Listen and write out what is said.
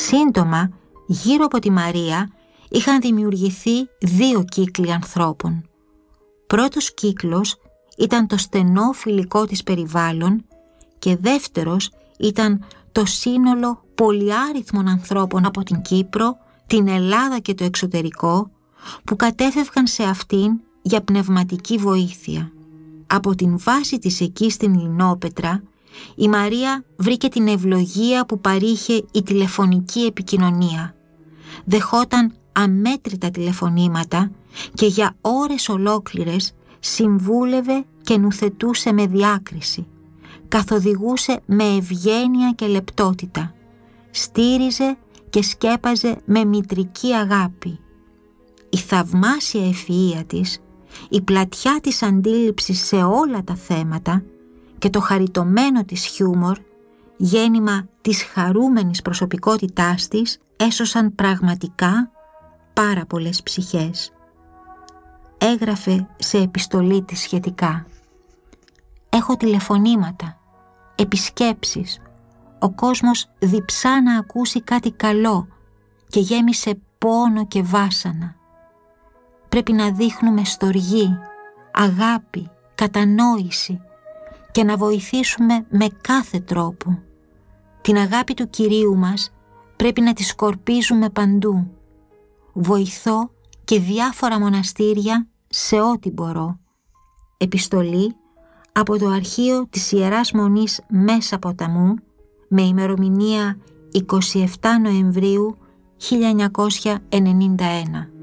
Σύντομα, γύρω από τη Μαρία είχαν δημιουργηθεί 2 κύκλοι ανθρώπων. Πρώτος κύκλος ήταν το στενό φιλικό της περιβάλλον και δεύτερος ήταν το σύνολο πολυάριθμων ανθρώπων από την Κύπρο, την Ελλάδα και το εξωτερικό που κατέφευγαν σε αυτήν για πνευματική βοήθεια. Από την βάση της εκεί στην Λινόπετρα, η Μαρία βρήκε την ευλογία που παρήχε η τηλεφωνική επικοινωνία. Δεχόταν αμέτρητα τηλεφωνήματα και για ώρες ολόκληρες συμβούλευε και νουθετούσε με διάκριση. Καθοδηγούσε με ευγένεια και λεπτότητα. Στήριζε και σκέπαζε με μητρική αγάπη. Η θαυμάσια ευφυΐα της, η πλατιά της αντίληψης σε όλα τα θέματα και το χαριτωμένο της χιούμορ, γέννημα της χαρούμενης προσωπικότητάς της, έσωσαν πραγματικά πάρα πολλές ψυχές. Έγραφε σε επιστολή της σχετικά: «Έχω τηλεφωνήματα, επισκέψεις. Ο κόσμος διψά να ακούσει κάτι καλό και γέμισε πόνο και βάσανα. Πρέπει να δείχνουμε στοργή, αγάπη, κατανόηση και να βοηθήσουμε με κάθε τρόπο. Την αγάπη του Κυρίου μας πρέπει να τη σκορπίζουμε παντού. Βοηθώ και διάφορα μοναστήρια σε ό,τι μπορώ». Επιστολή από το αρχείο της Ιεράς Μονής Μέσα Ποταμού με ημερομηνία 27 Νοεμβρίου 1991.